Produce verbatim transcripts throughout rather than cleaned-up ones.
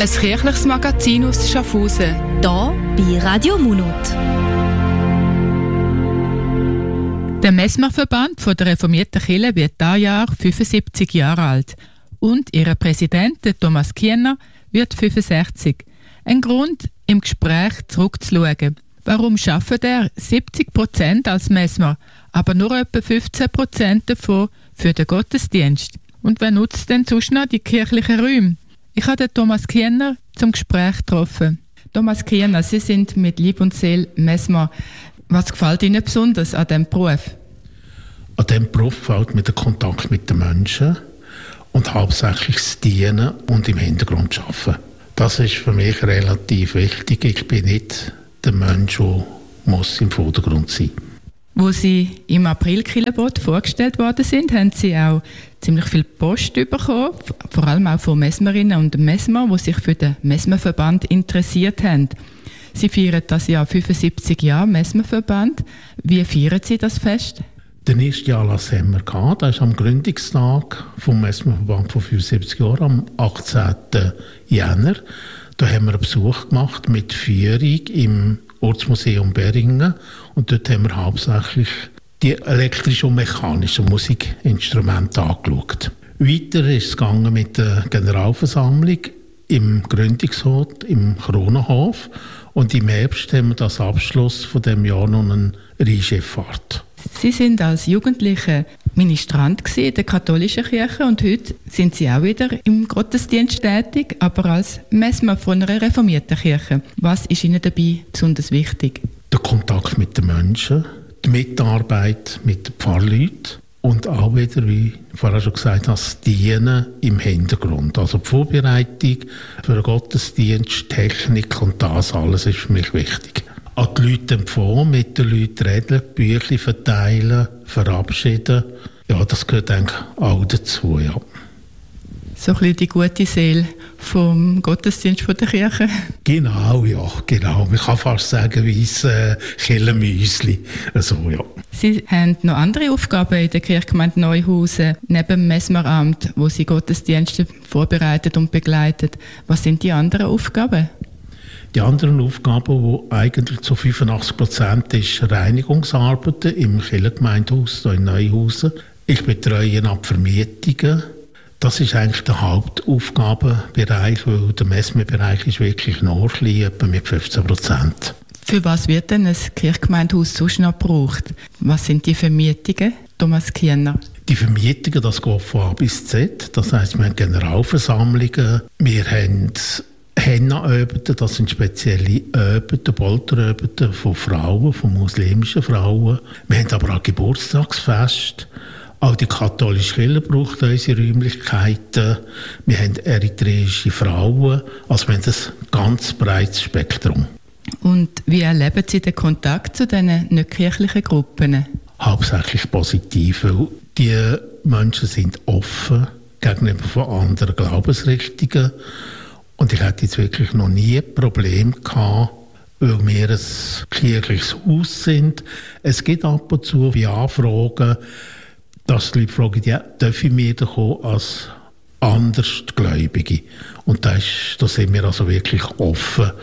Ein kirchliches Magazin aus Schaffhausen. Hier bei Radio Munot. Der Messmerverband von der reformierten Kirche wird dieses Jahr fünfundsiebzig Jahre alt und ihr Präsident, Thomas Kiener, wird fünfundsechzig. Ein Grund, im Gespräch zurückzuschauen. Warum arbeitet er siebzig Prozent als Messmer, aber nur etwa fünfzehn Prozent davon für den Gottesdienst? Und wer nutzt denn sonst noch die kirchlichen Räume? Ich habe Thomas Kiener zum Gespräch getroffen. Thomas Kiener, Sie sind mit Leib und Seele Messmer. Was gefällt Ihnen besonders an diesem Beruf? An diesem Beruf gefällt mir der Kontakt mit den Menschen und hauptsächlich das Dienen und im Hintergrund arbeiten. Das ist für mich relativ wichtig. Ich bin nicht der Mensch, der muss im Vordergrund sein muss. Wo Sie im April Kirchenbot vorgestellt worden sind, haben Sie auch ziemlich viel Post bekommen, vor allem auch von Messmerinnen und Messmer, die sich für den Messmerverband interessiert haben. Sie feiern das Jahr fünfundsiebzig Jahre Messmerverband. Wie feiern Sie das Fest? Den ersten Anlass haben wir gehabt. Das ist am Gründungstag vom Messmerverband vor fünfundsiebzig Jahren, am achtzehnten Jänner. Da haben wir einen Besuch gemacht mit Führung im Ortsmuseum Beringen. Und dort haben wir hauptsächlich die elektrischen und mechanischen Musikinstrumente angeschaut. Weiter ist es gegangen mit der Generalversammlung im Gründungsort im Kronenhof. Und im Herbst haben wir das Abschluss von dem Jahr noch eine Rheinschifffahrt. Sie sind als Jugendliche Ministrant in der katholischen Kirche und heute sind Sie auch wieder im Gottesdienst tätig, aber als Messmer von einer reformierten Kirche. Was ist Ihnen dabei besonders wichtig? Der Kontakt mit den Menschen, die Mitarbeit mit den Pfarrleuten und auch wieder, wie ich vorher schon gesagt habe, das Dienen im Hintergrund. Also die Vorbereitung für den Gottesdienst, Technik und das alles ist für mich wichtig. An die Leute empfohlen, mit den Leuten reden, Bücher verteilen, verabschieden. Ja, das gehört eigentlich auch dazu, ja. So ein bisschen die gute Seele vom Gottesdienst von der Kirche. Genau, ja, genau. Man kann fast sagen, wie ein äh, Kirchenmüsli. Also, ja. Sie haben noch andere Aufgaben in der Kirchgemeinde Neuhausen, neben dem Messmeramt, wo Sie Gottesdienste vorbereitet und begleitet. Was sind die anderen Aufgaben? Die anderen Aufgaben, die eigentlich zu fünfundachtzig Prozent ist Reinigungsarbeiten im Kirchengemeindehaus hier in Neuhausen. Ich betreue ab Vermietungen. Das ist eigentlich der Hauptaufgabenbereich, weil der Messmerbereich ist wirklich noch klein, etwa mit fünfzehn Prozent. Für was wird denn ein Kirchgemeindehaus sonst noch gebraucht? Was sind die Vermietungen, Thomas Kiener? Die Vermietungen, das geht von A bis Z. Das heisst, wir haben Generalversammlungen, wir haben Henna-Öbeten, das sind spezielle Öbeten, Polteröbeten von Frauen, von muslimischen Frauen. Wir haben aber auch Geburtstagsfeste. Auch die katholische Kirche braucht unsere Räumlichkeiten. Wir haben eritreische Frauen. Also wir haben ein ganz breites Spektrum. Und wie erleben Sie den Kontakt zu diesen nicht-kirchlichen Gruppen? Hauptsächlich positiv, weil die Menschen sind offen gegenüber von anderen Glaubensrichtungen. Und ich hatte jetzt wirklich noch nie ein Problem gehabt, weil wir ein kirchliches Haus sind. Es gibt ab und zu wie Anfragen, dass die Leute fragen, ja, darf ich mir da kommen als Andersgläubige? Und da, ist, da sind wir also wirklich offen.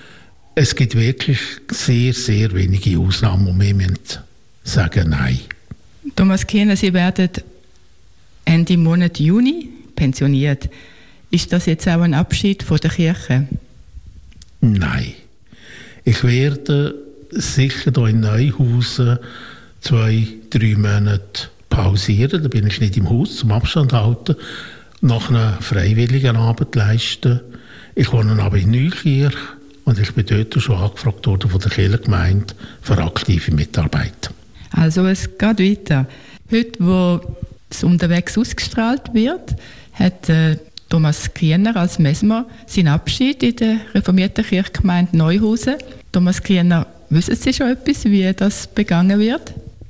Es gibt wirklich sehr, sehr wenige Ausnahmen, und wir müssen sagen Nein. Thomas Kiener, Sie werden Ende Monat Juni pensioniert. Ist das jetzt auch ein Abschied von der Kirche? Nein. Ich werde sicher hier in Neuhausen zwei, drei Monate pausieren. Da bin ich nicht im Haus zum Abstand halten, nach einer freiwilligen Arbeit leisten. Ich wohne aber in Neukirch und ich bin dort schon angefragt worden von der Kirchengemeinde für aktive Mitarbeit. Also es geht weiter. Heute, wo es unterwegs ausgestrahlt wird, hat äh, Thomas Kiener als Messmer seinen Abschied in der reformierten Kirchgemeinde Neuhausen. Thomas Kiener, wissen Sie schon etwas, wie das begangen wird?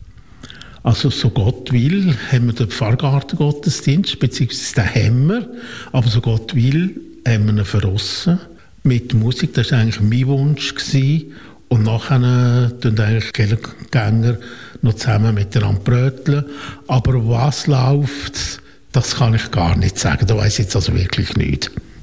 Also so Gott will, haben wir den Pfarrgartengottesdienst, beziehungsweise den haben wir, aber so Gott will, haben wir ihn verrissen mit Musik. Das war eigentlich mein Wunsch gewesen. Und nachher tun eigentlich die Kirchengänger noch zusammen miteinander bröteln. Aber was läuft, das kann ich gar nicht sagen. Da weiss ich jetzt also wirklich nicht.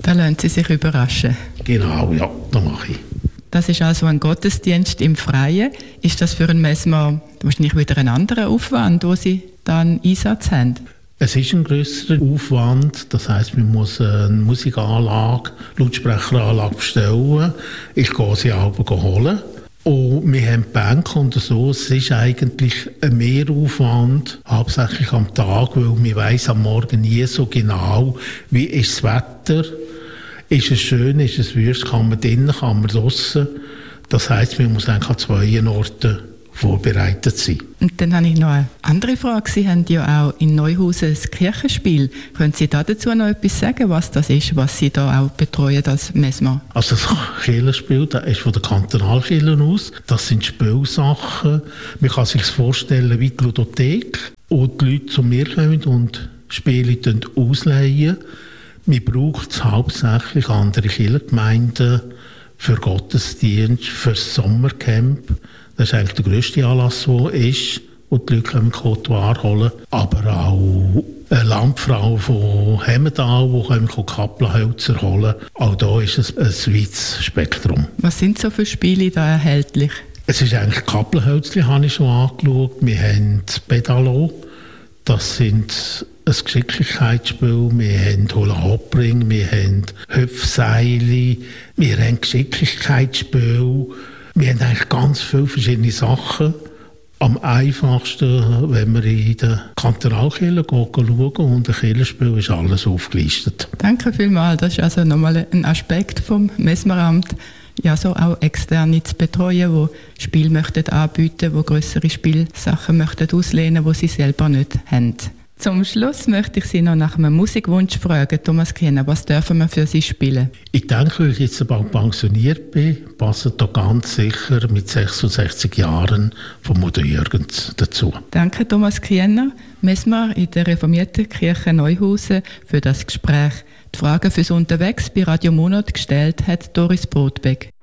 Da lassen Sie sich überraschen. Genau, ja, das mache ich. Das ist also ein Gottesdienst im Freien. Ist das für einen Messmer wahrscheinlich wieder ein anderer Aufwand, wo Sie dann Einsatz haben? Es ist ein grösserer Aufwand, das heisst, man muss eine Musikanlage, Lautsprecheranlage bestellen. Ich gehe sie auch holen. Und wir haben die Bänke und so. Es ist eigentlich ein Mehraufwand, hauptsächlich am Tag, weil man weiss am Morgen nie so genau, wie ist das Wetter. Ist es schön, ist es wüst, kann man drinnen, kann man draussen. Das heisst, man muss eigentlich an zwei Orten vorbereitet sein. Und dann habe ich noch eine andere Frage. Sie haben ja auch in Neuhausen ein Kirchenspiel. Können Sie da dazu noch etwas sagen, was das ist, was Sie da auch betreuen als Messmer? Also das Kirchenspiel, das ist von der Kantonalkirche aus. Das sind Spielsachen. Man kann sich vorstellen wie die Ludothek. Und die Leute zu mir kommen und Spiele ausleihen. Man braucht es hauptsächlich andere Kirchengemeinden für Gottesdienst, für Sommercamp. Das ist eigentlich der grösste Anlass, der ist, wo die Leute können Côte holen. Aber auch eine Landfrau von Hemmendal, die Kaplanhölzer holen. Auch da ist es ein weites Spektrum. Was sind so für Spiele da erhältlich? Es ist eigentlich Kaplanhölzli, habe ich schon angeschaut. Wir haben Pedalo, das sind ein Geschicklichkeitsspiel. Wir haben Hula-Hoppring, wir haben Hüpfseile, wir haben Geschicklichkeitsspiel. Wir haben eigentlich ganz viele verschiedene Sachen. Am einfachsten, wenn wir in der Kantonalkirche schauen und ein Kirchenspiel, ist alles aufgelistet. Danke vielmals. Das ist also nochmal ein Aspekt vom Messmeramt, ja, so auch Externe zu betreuen, die Spiele möchten anbieten, die grössere Spielsachen möchten auslehnen, die sie selber nicht haben. Zum Schluss möchte ich Sie noch nach einem Musikwunsch fragen, Thomas Kienner, was dürfen wir für Sie spielen? Ich denke, weil ich jetzt bald pensioniert bin, passen da ganz sicher mit sechsundsechzig Jahren von Mutter Jürgens dazu. Danke, Thomas Kienner, Messmer in der reformierten Kirche Neuhausen, für das Gespräch. Die Frage fürs Unterwegs bei Radio Monat gestellt hat Doris Brotbeck.